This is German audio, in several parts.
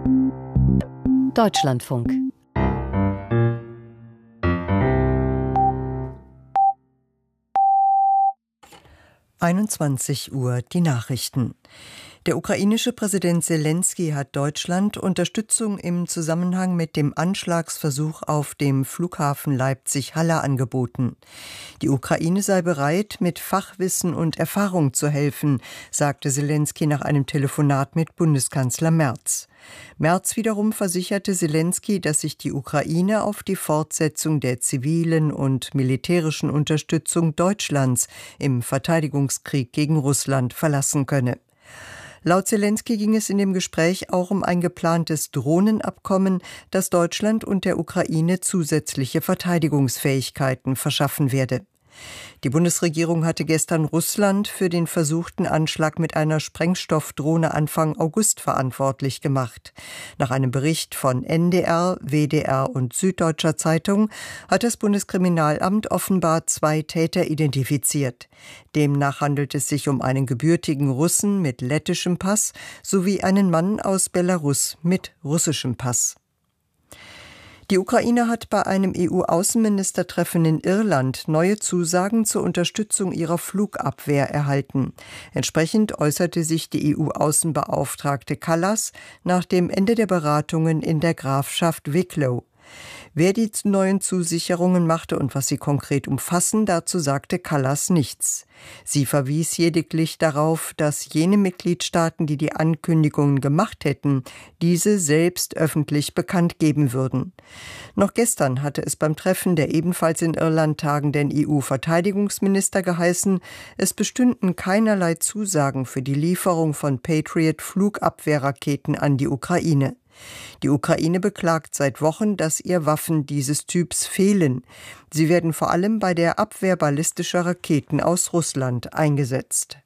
Deutschlandfunk. Uhr die Nachrichten. Der ukrainische Präsident Selenskyj hat Deutschland Unterstützung im Zusammenhang mit dem Anschlagsversuch auf dem Flughafen Leipzig-Halle angeboten. Die Ukraine sei bereit, mit Fachwissen und Erfahrung zu helfen, sagte Selenskyj nach einem Telefonat mit Bundeskanzler Merz. Merz wiederum versicherte Selenskyj, dass sich die Ukraine auf die Fortsetzung der zivilen und militärischen Unterstützung Deutschlands im Verteidigungskrieg gegen Russland verlassen könne. Laut Selenskyj ging es in dem Gespräch auch um ein geplantes Drohnenabkommen, das Deutschland und der Ukraine zusätzliche Verteidigungsfähigkeiten verschaffen werde. Die Bundesregierung hatte gestern Russland für den versuchten Anschlag mit einer Sprengstoffdrohne Anfang August verantwortlich gemacht. Nach einem Bericht von NDR, WDR und Süddeutscher Zeitung hat das Bundeskriminalamt offenbar 2 Täter identifiziert. Demnach handelt es sich um einen gebürtigen Russen mit lettischem Pass sowie einen Mann aus Belarus mit russischem Pass. Die Ukraine hat bei einem EU-Außenministertreffen in Irland neue Zusagen zur Unterstützung ihrer Flugabwehr erhalten. Entsprechend äußerte sich die EU-Außenbeauftragte Kallas nach dem Ende der Beratungen in der Grafschaft Wicklow. Wer die neuen Zusicherungen machte und was sie konkret umfassen, dazu sagte Kallas nichts. Sie verwies lediglich darauf, dass jene Mitgliedstaaten, die die Ankündigungen gemacht hätten, diese selbst öffentlich bekannt geben würden. Noch gestern hatte es beim Treffen der ebenfalls in Irland tagenden EU-Verteidigungsminister geheißen, es bestünden keinerlei Zusagen für die Lieferung von Patriot-Flugabwehrraketen an die Ukraine. Die Ukraine beklagt seit Wochen, dass ihr Waffen dieses Typs fehlen. Sie werden vor allem bei der Abwehr ballistischer Raketen aus Russland eingesetzt.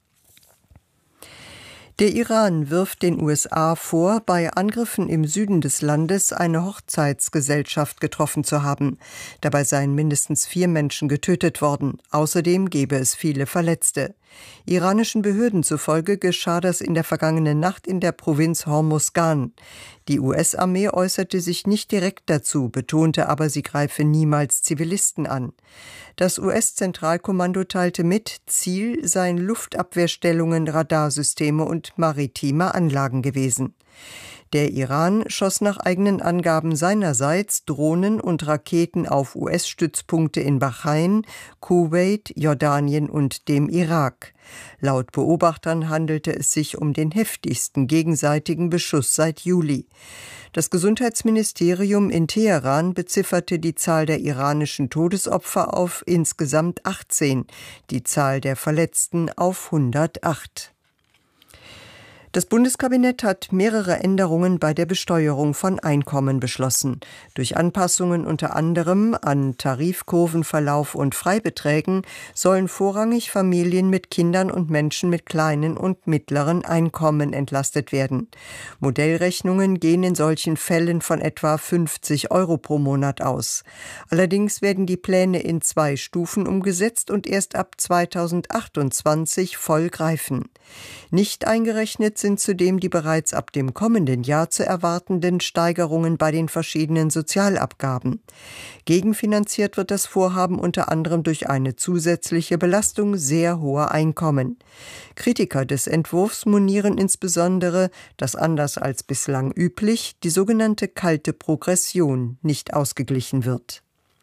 Der Iran wirft den USA vor, bei Angriffen im Süden des Landes eine Hochzeitsgesellschaft getroffen zu haben. Dabei seien mindestens 4 Menschen getötet worden. Außerdem gebe es viele Verletzte. Iranischen Behörden zufolge geschah das in der vergangenen Nacht in der Provinz Hormozgan. Die US-Armee äußerte sich nicht direkt dazu, betonte aber, sie greife niemals Zivilisten an. Das US-Zentralkommando teilte mit, Ziel seien Luftabwehrstellungen, Radarsysteme und maritime Anlagen gewesen. Der Iran schoss nach eigenen Angaben seinerseits Drohnen und Raketen auf US-Stützpunkte in Bahrain, Kuwait, Jordanien und dem Irak. Laut Beobachtern handelte es sich um den heftigsten gegenseitigen Beschuss seit Juli. Das Gesundheitsministerium in Teheran bezifferte die Zahl der iranischen Todesopfer auf insgesamt 18, die Zahl der Verletzten auf 108. Das Bundeskabinett hat mehrere Änderungen bei der Besteuerung von Einkommen beschlossen. Durch Anpassungen unter anderem an Tarifkurvenverlauf und Freibeträgen sollen vorrangig Familien mit Kindern und Menschen mit kleinen und mittleren Einkommen entlastet werden. Modellrechnungen gehen in solchen Fällen von etwa 50 € pro Monat aus. Allerdings werden die Pläne in 2 Stufen umgesetzt und erst ab 2028 voll greifen. Nicht eingerechnet sind zudem die bereits ab dem kommenden Jahr zu erwartenden Steigerungen bei den verschiedenen Sozialabgaben. Gegenfinanziert wird das Vorhaben unter anderem durch eine zusätzliche Belastung sehr hoher Einkommen. Kritiker des Entwurfs monieren insbesondere, dass anders als bislang üblich die sogenannte kalte Progression nicht ausgeglichen wird.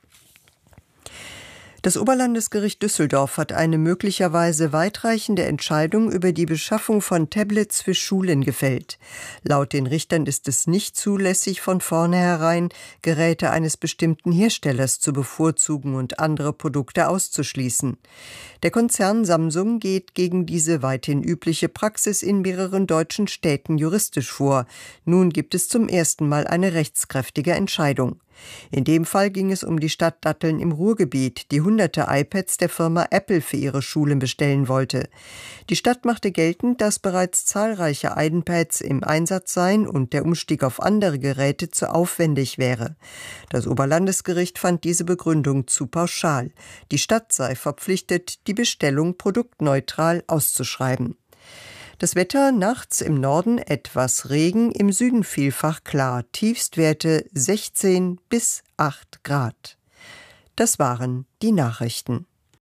Das Oberlandesgericht Düsseldorf hat eine möglicherweise weitreichende Entscheidung über die Beschaffung von Tablets für Schulen gefällt. Laut den Richtern ist es nicht zulässig, von vornherein Geräte eines bestimmten Herstellers zu bevorzugen und andere Produkte auszuschließen. Der Konzern Samsung geht gegen diese weithin übliche Praxis in mehreren deutschen Städten juristisch vor. Nun gibt es zum ersten Mal eine rechtskräftige Entscheidung. In dem Fall ging es um die Stadt Datteln im Ruhrgebiet, die hunderte iPads der Firma Apple für ihre Schulen bestellen wollte. Die Stadt machte geltend, dass bereits zahlreiche iPads im Einsatz seien und der Umstieg auf andere Geräte zu aufwendig wäre. Das Oberlandesgericht fand diese Begründung zu pauschal. Die Stadt sei verpflichtet, die Bestellung produktneutral auszuschreiben. Das Wetter nachts im Norden etwas Regen, im Süden vielfach klar. Tiefstwerte 16 bis 8 Grad. Das waren die Nachrichten.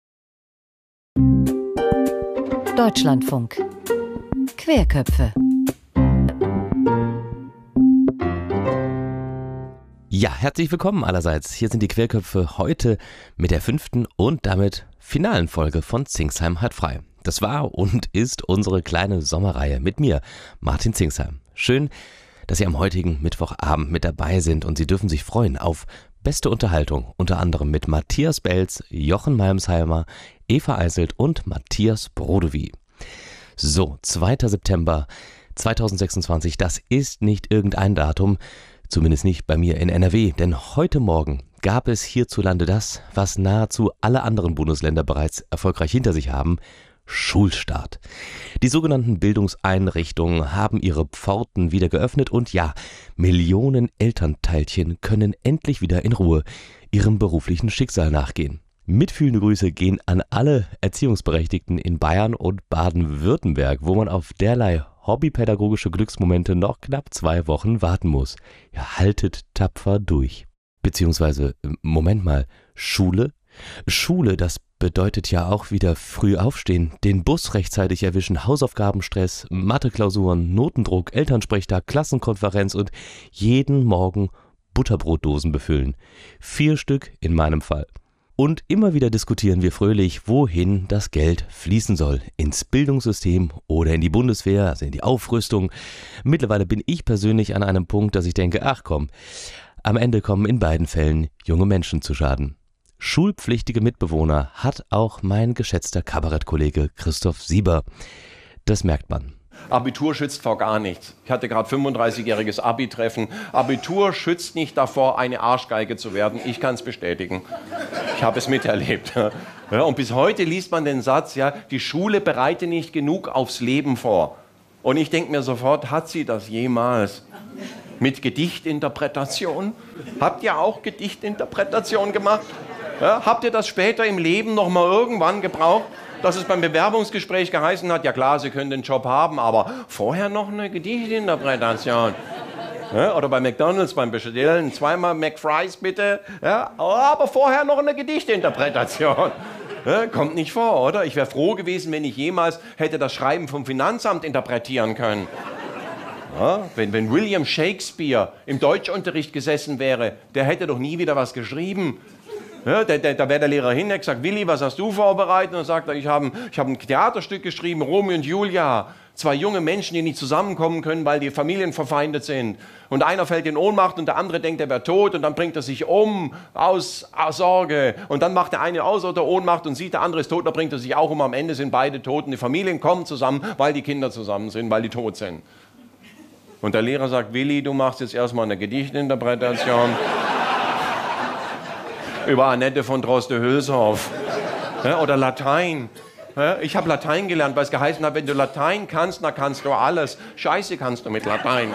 Deutschlandfunk. Querköpfe. Ja, herzlich willkommen allerseits. Hier sind die Querköpfe heute mit der 5. und damit finalen Folge von Zingsheim hat frei. Das war und ist unsere kleine Sommerreihe mit mir, Martin Zingsheim. Schön, dass Sie am heutigen Mittwochabend mit dabei sind und Sie dürfen sich freuen auf beste Unterhaltung, unter anderem mit Matthias Belz, Jochen Malmsheimer, Eva Eiselt und Matthias Brodewie. So, 2. September 2026, das ist nicht irgendein Datum, zumindest nicht bei mir in NRW, denn heute Morgen gab es hierzulande das, was nahezu alle anderen Bundesländer bereits erfolgreich hinter sich haben: Schulstart. Die sogenannten Bildungseinrichtungen haben ihre Pforten wieder geöffnet und ja, Millionen Elternteilchen können endlich wieder in Ruhe ihrem beruflichen Schicksal nachgehen. Mitfühlende Grüße gehen an alle Erziehungsberechtigten in Bayern und Baden-Württemberg, wo man auf derlei hobbypädagogische Glücksmomente noch knapp 2 Wochen warten muss. Ja, haltet tapfer durch. Beziehungsweise, Moment mal, Schule? Schule, das bedeutet ja auch wieder früh aufstehen, den Bus rechtzeitig erwischen, Hausaufgabenstress, Matheklausuren, Notendruck, Elternsprechtag, Klassenkonferenz und jeden Morgen Butterbrotdosen befüllen. 4 Stück in meinem Fall. Und immer wieder diskutieren wir fröhlich, wohin das Geld fließen soll. Ins Bildungssystem oder in die Bundeswehr, also in die Aufrüstung. Mittlerweile bin ich persönlich an einem Punkt, dass ich denke, ach komm, am Ende kommen in beiden Fällen junge Menschen zu Schaden. Schulpflichtige Mitbewohner hat auch mein geschätzter Kabarettkollege Christoph Sieber. Das merkt man. Abitur schützt vor gar nichts. Ich hatte gerade 35-jähriges Abi-Treffen. Abitur schützt nicht davor, eine Arschgeige zu werden. Ich kann es bestätigen. Ich habe es miterlebt. Ja, und bis heute liest man den Satz, ja, die Schule bereite nicht genug aufs Leben vor. Und ich denke mir sofort, hat sie das jemals? Mit Gedichtinterpretation? Habt ihr auch Gedichtinterpretation gemacht? Ja, habt ihr das später im Leben noch mal irgendwann gebraucht? Dass es beim Bewerbungsgespräch geheißen hat, ja klar, Sie können den Job haben, aber vorher noch eine Gedichtinterpretation. Ja, oder bei McDonald's beim Bestellen, 2-mal McFries bitte, ja, aber vorher noch eine Gedichtinterpretation. Ja, kommt nicht vor, oder? Ich wäre froh gewesen, wenn ich jemals hätte das Schreiben vom Finanzamt interpretieren können. Ja, wenn William Shakespeare im Deutschunterricht gesessen wäre, der hätte doch nie wieder was geschrieben. Ja, da wäre der Lehrer hin, der hat gesagt, Willi, was hast du vorbereitet? Und dann sagt er, ich hab ein Theaterstück geschrieben, Romeo und Julia. 2 junge Menschen, die nicht zusammenkommen können, weil die Familien verfeindet sind. Und einer fällt in Ohnmacht und der andere denkt, er wäre tot und dann bringt er sich um aus Sorge. Und dann macht der eine aus der Ohnmacht und sieht, der andere ist tot, dann bringt er sich auch um. Am Ende sind beide tot und die Familien kommen zusammen, weil die Kinder zusammen sind, weil die tot sind. Und der Lehrer sagt, Willi, du machst jetzt erstmal eine Gedichtinterpretation über Annette von Droste-Hülshoff, ja, oder Latein. Ja, ich habe Latein gelernt, weil es geheißen hat, wenn du Latein kannst, dann kannst du alles. Scheiße kannst du mit Latein.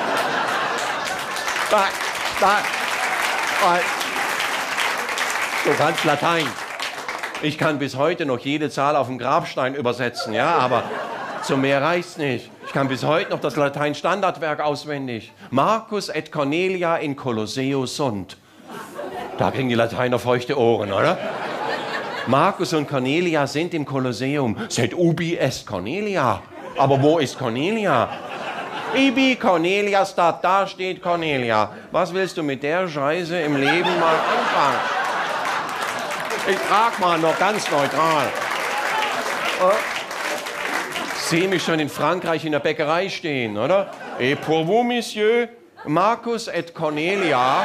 Du kannst Latein. Ich kann bis heute noch jede Zahl auf dem Grabstein übersetzen, ja, aber zum mehr reicht's nicht. Ich kann bis heute noch das Latein-Standardwerk auswendig. Marcus et Cornelia in Colosseo sunt. Da kriegen die Lateiner feuchte Ohren, oder? Marcus und Cornelia sind im Kolosseum. Sed ubi est Cornelia? Aber wo ist Cornelia? Ibi Cornelia stat, da steht Cornelia. Was willst du mit der Scheiße im Leben mal anfangen? Ich frag mal noch ganz neutral. Ich sehe mich schon in Frankreich in der Bäckerei stehen, oder? Et pour vous, Monsieur, Marcus et Cornelia.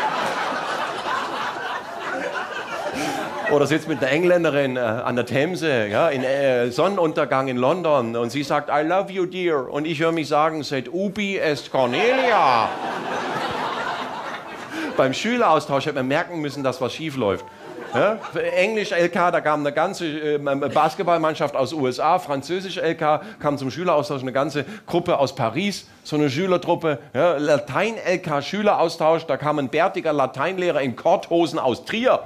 Oder sitzt mit einer Engländerin an der Themse, ja, in Sonnenuntergang in London und sie sagt, I love you, dear. Und ich höre mich sagen, sed ubi est Cornelia. Beim Schüleraustausch hätte man merken müssen, dass was schief läuft. Ja? Englisch LK, da kam eine ganze Basketballmannschaft aus USA, Französisch LK kam zum Schüleraustausch eine ganze Gruppe aus Paris, so eine Schülertruppe. Ja? Latein LK Schüleraustausch, da kam ein bärtiger Lateinlehrer in Korthosen aus Trier.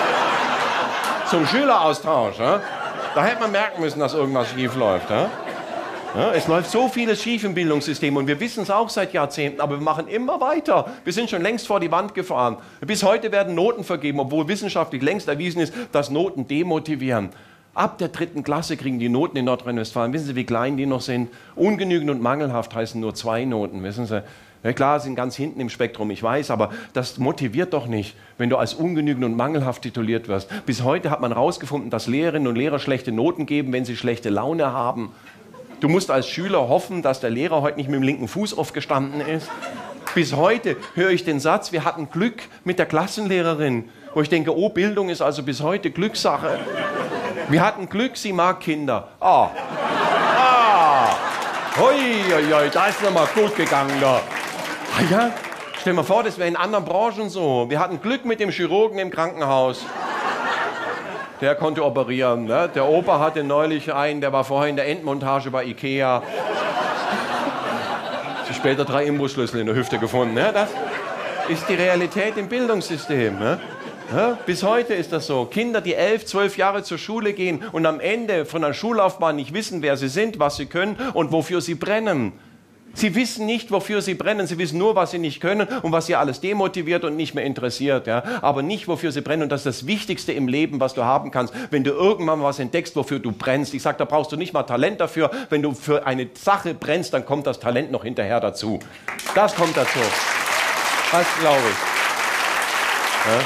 Zum Schüleraustausch. Ja? Da hätte man merken müssen, dass irgendwas schief läuft. Ja? Ja, es läuft so vieles schief im Bildungssystem und wir wissen es auch seit Jahrzehnten, aber wir machen immer weiter. Wir sind schon längst vor die Wand gefahren. Bis heute werden Noten vergeben, obwohl wissenschaftlich längst erwiesen ist, dass Noten demotivieren. Ab der 3. Klasse kriegen die Noten in Nordrhein-Westfalen. Wissen Sie, wie klein die noch sind? Ungenügend und mangelhaft heißen nur 2 Noten, wissen Sie? Ja, klar, sind ganz hinten im Spektrum, ich weiß, aber das motiviert doch nicht, wenn du als ungenügend und mangelhaft tituliert wirst. Bis heute hat man herausgefunden, dass Lehrerinnen und Lehrer schlechte Noten geben, wenn sie schlechte Laune haben. Du musst als Schüler hoffen, dass der Lehrer heute nicht mit dem linken Fuß aufgestanden ist. Bis heute höre ich den Satz, wir hatten Glück mit der Klassenlehrerin, wo ich denke, oh, Bildung ist also bis heute Glückssache. Wir hatten Glück, sie mag Kinder. Hoi, da ist nochmal gut gegangen da. Ja, stell dir mal vor, das wäre in anderen Branchen so. Wir hatten Glück mit dem Chirurgen im Krankenhaus. Der konnte operieren. Ne? Der Opa hatte neulich einen, der war vorher in der Endmontage bei Ikea. Später 3 Imbusschlüssel in der Hüfte gefunden. Ne? Das ist die Realität im Bildungssystem. Ne? Ja, bis heute ist das so. Kinder, die 11, 12 Jahre zur Schule gehen und am Ende von der Schullaufbahn nicht wissen, wer sie sind, was sie können und wofür sie brennen. Sie wissen nicht, wofür sie brennen. Sie wissen nur, was sie nicht können und was sie alles demotiviert und nicht mehr interessiert. Ja? Aber nicht, wofür sie brennen. Und das ist das Wichtigste im Leben, was du haben kannst. Wenn du irgendwann mal was entdeckst, wofür du brennst. Ich sage, da brauchst du nicht mal Talent dafür. Wenn du für eine Sache brennst, dann kommt das Talent noch hinterher dazu. Das kommt dazu. Das glaube ich. Ja?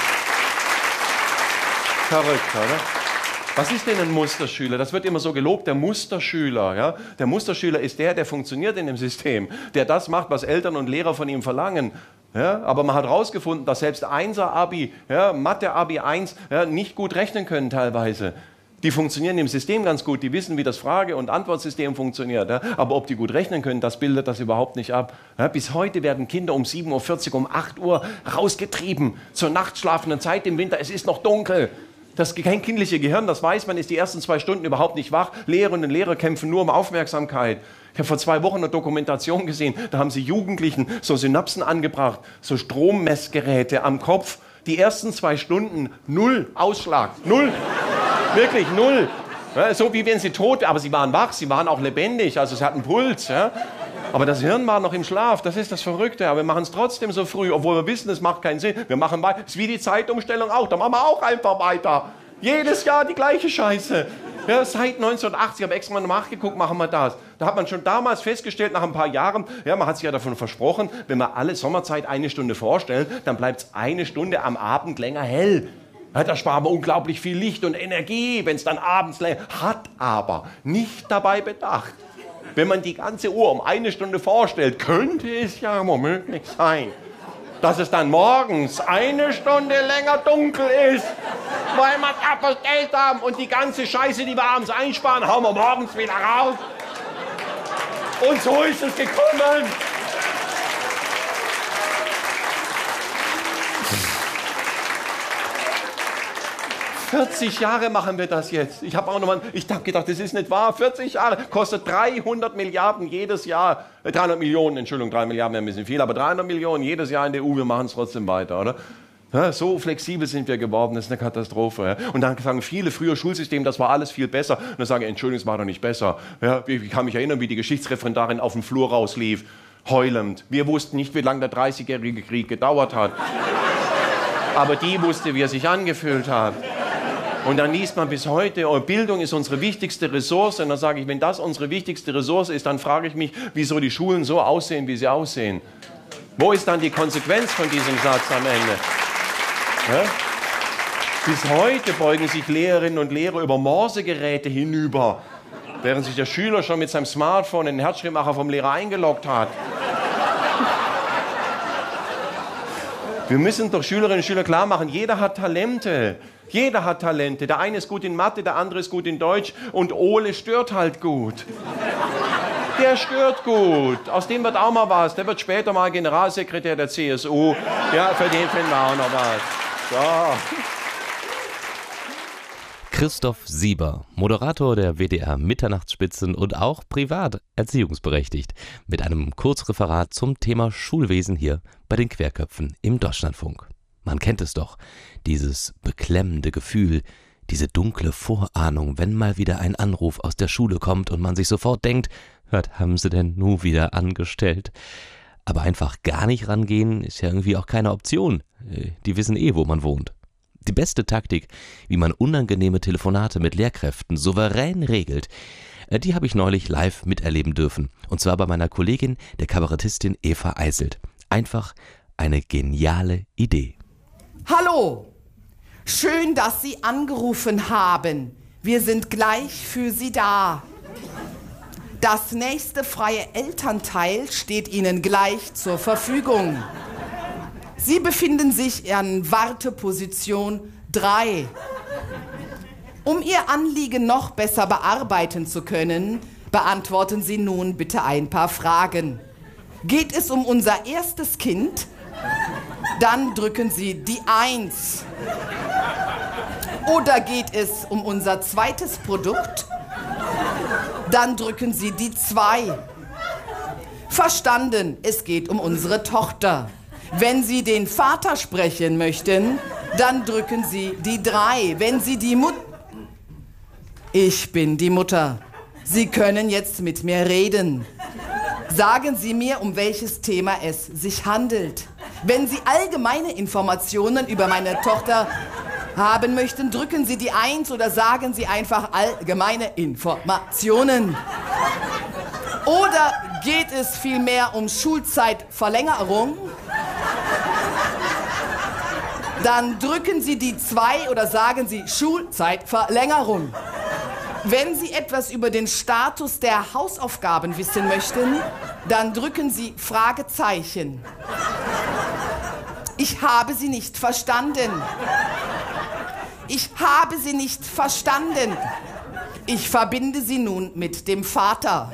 Verrückt, oder? Was ist denn ein Musterschüler? Das wird immer so gelobt, der Musterschüler. Ja? Der Musterschüler ist der funktioniert in dem System, der das macht, was Eltern und Lehrer von ihm verlangen. Ja? Aber man hat herausgefunden, dass selbst 1er-Abi, ja, Mathe-Abi 1, ja, nicht gut rechnen können teilweise. Die funktionieren im System ganz gut, die wissen, wie das Frage- und Antwortsystem funktioniert. Ja? Aber ob die gut rechnen können, das bildet das überhaupt nicht ab. Ja? Bis heute werden Kinder um 7:40 Uhr, um 8 Uhr rausgetrieben zur nachtschlafenden Zeit im Winter. Es ist noch dunkel. Das kindliche Gehirn, das weiß man, ist die ersten 2 Stunden überhaupt nicht wach. Lehrerinnen und Lehrer kämpfen nur um Aufmerksamkeit. Ich habe vor 2 Wochen eine Dokumentation gesehen, da haben sie Jugendlichen so Synapsen angebracht, so Strommessgeräte am Kopf. Die ersten 2 Stunden 0 Ausschlag, 0, wirklich 0. Ja, so wie wenn sie tot wären, aber sie waren wach, sie waren auch lebendig, also sie hatten Puls. Ja. Aber das Hirn war noch im Schlaf, das ist das Verrückte. Aber wir machen es trotzdem so früh, obwohl wir wissen, es macht keinen Sinn. Wir machen weiter. Es ist wie die Zeitumstellung auch, da machen wir auch einfach weiter. Jedes Jahr die gleiche Scheiße. Ja, seit 1980, ich habe extra mal nachgeguckt, machen wir das. Da hat man schon damals festgestellt, nach ein paar Jahren, ja, man hat sich ja davon versprochen, wenn wir alle Sommerzeit 1 Stunde vorstellen, dann bleibt es 1 Stunde am Abend länger hell. Ja, da sparen wir unglaublich viel Licht und Energie, wenn es dann abends länger hat, aber nicht dabei bedacht. Wenn man die ganze Uhr um 1 Stunde vorstellt, könnte es ja womöglich sein, dass es dann morgens 1 Stunde länger dunkel ist, weil wir es abgestellt haben und die ganze Scheiße, die wir abends einsparen, hauen wir morgens wieder raus. Und so ist es gekommen. 40 Jahre machen wir das jetzt. Ich habe gedacht, das ist nicht wahr. 40 Jahre, kostet 300 Milliarden jedes Jahr. 300 Millionen, Entschuldigung, 3 Milliarden wäre ein bisschen viel, aber 300 Millionen jedes Jahr in der EU, wir machen es trotzdem weiter, oder? Ja, so flexibel sind wir geworden, das ist eine Katastrophe. Ja. Und dann sagen viele, früher Schulsystem, das war alles viel besser. Und dann sagen, Entschuldigung, es war doch nicht besser. Ja, ich kann mich erinnern, wie die Geschichtsreferendarin auf dem Flur rauslief, heulend. Wir wussten nicht, wie lange der 30-jährige Krieg gedauert hat. Aber die wusste, wie er sich angefühlt hat. Und dann liest man bis heute, oh, Bildung ist unsere wichtigste Ressource. Und dann sage ich, wenn das unsere wichtigste Ressource ist, dann frage ich mich, wieso die Schulen so aussehen, wie sie aussehen. Wo ist dann die Konsequenz von diesem Satz am Ende? Ja? Bis heute beugen sich Lehrerinnen und Lehrer über Morsegeräte hinüber, während sich der Schüler schon mit seinem Smartphone in den Herzschrittmacher vom Lehrer eingeloggt hat. Wir müssen doch Schülerinnen und Schüler klar machen, jeder hat Talente. Jeder hat Talente. Der eine ist gut in Mathe, der andere ist gut in Deutsch und Ole stört halt gut. Der stört gut. Aus dem wird auch mal was. Der wird später mal Generalsekretär der CSU. Ja, für den finden wir auch noch was. So. Christoph Sieber, Moderator der WDR Mitternachtsspitzen und auch privat erziehungsberechtigt, mit einem Kurzreferat zum Thema Schulwesen hier bei den Querköpfen im Deutschlandfunk. Man kennt es doch, dieses beklemmende Gefühl, diese dunkle Vorahnung, wenn mal wieder ein Anruf aus der Schule kommt und man sich sofort denkt, Was haben sie denn nun wieder angestellt? Aber einfach gar nicht rangehen ist ja irgendwie auch keine Option. Die wissen wo man wohnt. Die beste Taktik, wie man unangenehme Telefonate mit Lehrkräften souverän regelt, die habe ich neulich live miterleben dürfen. Und zwar bei meiner Kollegin, der Kabarettistin Eva Eiselt. Einfach eine geniale Idee. Hallo, schön, dass Sie angerufen haben. Wir sind gleich für Sie da. Das nächste freie Elternteil steht Ihnen gleich zur Verfügung. Sie befinden sich in Warteposition 3. Um Ihr Anliegen noch besser bearbeiten zu können, beantworten Sie nun bitte ein paar Fragen. Geht es um unser erstes Kind? Dann drücken Sie die 1. Oder geht es um unser zweites Produkt? Dann drücken Sie die 2. Verstanden, es geht um unsere Tochter. Wenn Sie den Vater sprechen möchten, dann drücken Sie die 3. Wenn Sie die Mutter... Ich bin die Mutter. Sie können jetzt mit mir reden. Sagen Sie mir, um welches Thema es sich handelt. Wenn Sie allgemeine Informationen über meine Tochter haben möchten, drücken Sie die 1 oder sagen Sie einfach allgemeine Informationen. Oder geht es vielmehr um Schulzeitverlängerung? Dann drücken Sie die 2 oder sagen Sie Schulzeitverlängerung. Wenn Sie etwas über den Status der Hausaufgaben wissen möchten, dann drücken Sie Fragezeichen. Ich habe Sie nicht verstanden. Ich habe Sie nicht verstanden. Ich verbinde Sie nun mit dem Vater.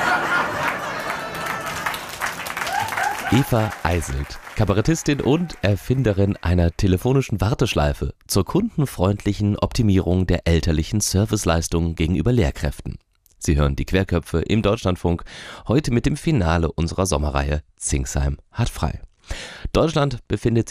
Eva Eiselt, Kabarettistin und Erfinderin einer telefonischen Warteschleife zur kundenfreundlichen Optimierung der elterlichen Serviceleistungen gegenüber Lehrkräften. Sie hören die Querköpfe im Deutschlandfunk, heute mit dem Finale unserer Sommerreihe Zingsheim hat frei. Deutschland befindet